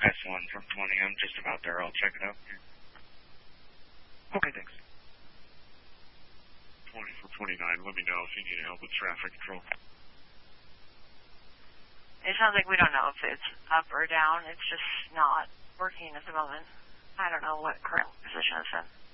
S1 from 20. I'm just about there. I'll check it out. Okay, thanks. 20 for 29. Let me know if you need help with traffic control. It sounds like we don't know if it's up or down. It's just not working at the moment. I don't know what current position it's in.